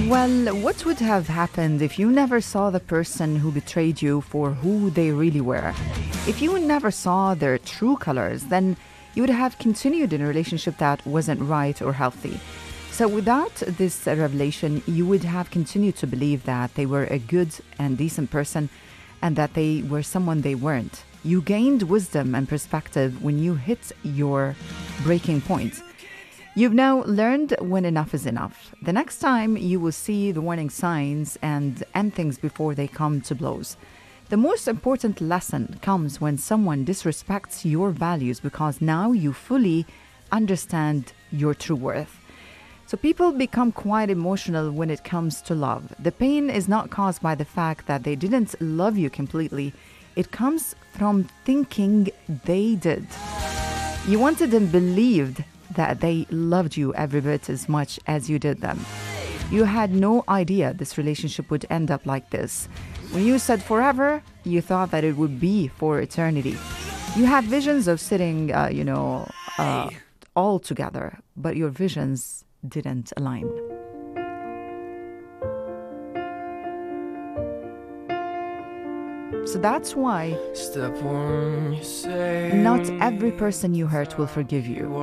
Well, what would have happened if you never saw the person who betrayed you for who they really were? If you never saw their true colors, then you would have continued in a relationship that wasn't right or healthy. So, without this revelation, you would have continued to believe that they were a good and decent person and that they were someone they weren't. You gained wisdom and perspective when you hit your breaking point. You've now learned when enough is enough. The next time you will see the warning signs and end things before they come to blows. The most important lesson comes when someone disrespects your values because now you fully understand your true worth. So people become quite emotional when it comes to love. The pain is not caused by the fact that they didn't love you completely. It comes from thinking they did. You wanted and believed that they loved you every bit as much as you did them. You had no idea this relationship would end up like this. When you said forever, you thought that it would be for eternity. You had visions of sitting, all together, but your visions didn't align. So that's why Step one, you say not every person you hurt will forgive you.